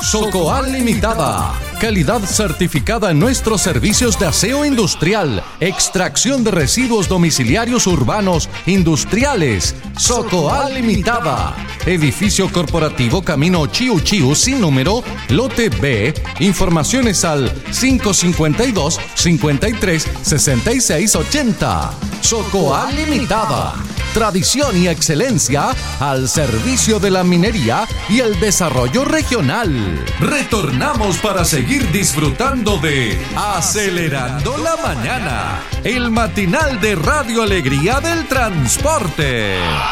Socoal Limitada. Calidad certificada en nuestros servicios de aseo industrial, extracción de residuos domiciliarios urbanos, industriales. Socoal Limitada. Edificio corporativo Camino Chiu Chiu sin número, lote B. Informaciones al 552 53 66 80. Socoal Limitada. Tradición y excelencia al servicio de la minería y el desarrollo regional. Retornamos para seguir disfrutando de Acelerando la Mañana, el matinal de Radio Alegría del Transporte.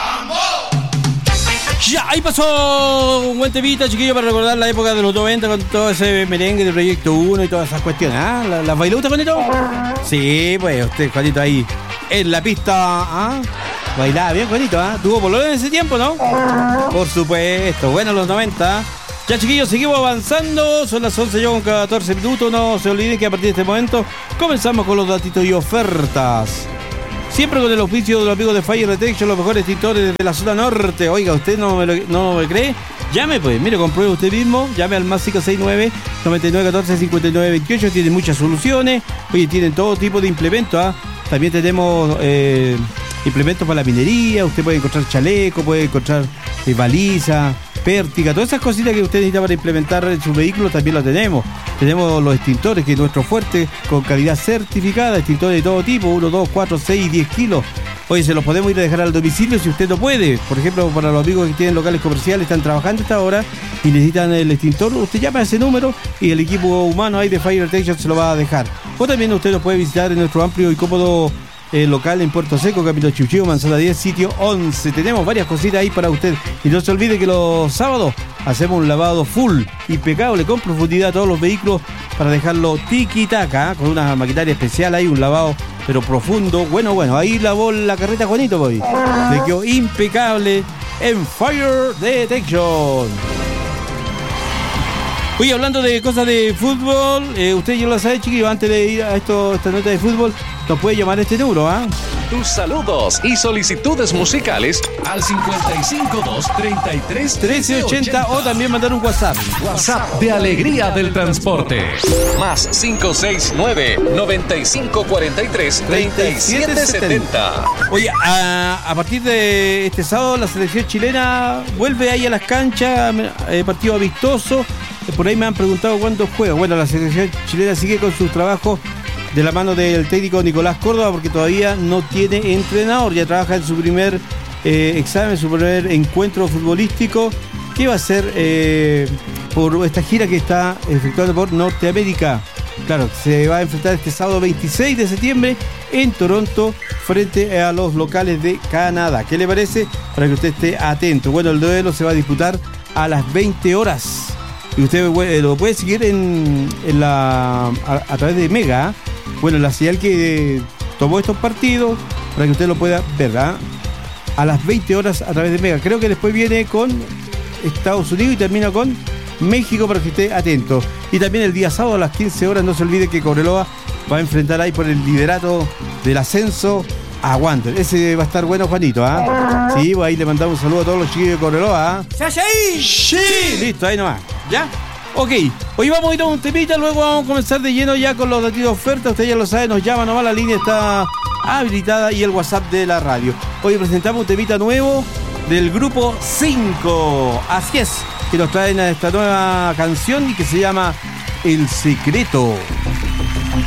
Ya, ahí pasó un buen temita, chiquillo, para recordar la época de los 90 con todo ese merengue de Proyecto 1 y todas esas cuestiones. ¿Ah? ¿Las bailó usted, Juanito? Sí, pues usted, Juanito, ahí en la pista. ¿Ah? Bailaba bien, Juanito, ¿ah? ¿Tuvo pololo en ese tiempo, no? Por supuesto, bueno, los 90. Ya, chiquillos, seguimos avanzando. Son las 11 con 14 minutos. No se olviden que a partir de este momento comenzamos con los datitos y ofertas. Siempre con el auspicio de los amigos de Fire Detection, los mejores extintores de la zona norte. Oiga, ¿usted no me cree? Llame, pues, mire, compruebe usted mismo. Llame al más 569-9914-5928. Tienen muchas soluciones. Oye, tienen todo tipo de implementos, ¿ah? También tenemos implementos para la minería. Usted puede encontrar chaleco, puede encontrar baliza, pértiga, todas esas cositas que usted necesita para implementar en su vehículo también lo tenemos. Tenemos los extintores, que es nuestro fuerte, con calidad certificada, extintores de todo tipo, 1, 2, 4, 6 y 10 kilos. Oye, se los podemos ir a dejar al domicilio si usted no puede. Por ejemplo, para los amigos que tienen locales comerciales, están trabajando a esta hora y necesitan el extintor, usted llama a ese número y el equipo humano ahí de Fire Detection se lo va a dejar. O también usted nos puede visitar en nuestro amplio y cómodo local en Puerto Seco, Camino Chiu Chiu, Manzana 10, sitio 11. Tenemos varias cositas ahí para usted. Y no se olvide que los sábados hacemos un lavado full, impecable, con profundidad a todos los vehículos para dejarlo tiki-taka, con una maquinaria especial ahí, un lavado pero profundo. Bueno, ahí lavó la carreta Juanito, boy. Le quedó impecable en Fire Detection. Oye, hablando de cosas de fútbol, usted ya lo sabe, chiquillos, antes de ir a esta nota de fútbol, nos puede llamar a este número, ¿ah? Tus saludos y solicitudes musicales al 552-33-1380 o también mandar un WhatsApp. WhatsApp de Alegría del Transporte. Más 569-9543-3770. Oye, a partir de este sábado la selección chilena vuelve ahí a las canchas, partido amistoso. Por ahí me han preguntado cuándo juega. Bueno, la selección chilena sigue con sus trabajos de la mano del técnico Nicolás Córdoba, porque todavía no tiene entrenador. Ya trabaja en su primer examen, su primer encuentro futbolístico, que va a ser por esta gira que está efectuando por Norteamérica. Claro, se va a enfrentar este sábado 26 de septiembre en Toronto frente a los locales de Canadá. ¿Qué le parece? Para que usted esté atento. Bueno, el duelo se va a disputar a las 20 horas. Y usted lo puede seguir a través de Mega. Bueno, la señal que tomó estos partidos para que usted lo pueda ver, ¿verdad? A las 20 horas a través de Mega. Creo que después viene con Estados Unidos y termina con México, para que esté atento. Y también el día sábado a las 15 horas, no se olvide que Cobreloa va a enfrentar ahí por el liderato del ascenso a Wander. Ese va a estar bueno, Juanito, ¿ah? Sí, pues ahí le mandamos un saludo a todos los chiquillos de Cobreloa, ¿ah? ¡Sí! Listo, ahí nomás. ¿Ya? Ok, hoy vamos a ir a un temita, luego vamos a comenzar de lleno ya con los datos de oferta. Usted ya lo sabe, nos llama nomás, la línea está habilitada y el WhatsApp de la radio. Hoy presentamos un temita nuevo del grupo 5. Así es, que nos traen a esta nueva canción y que se llama El Secreto.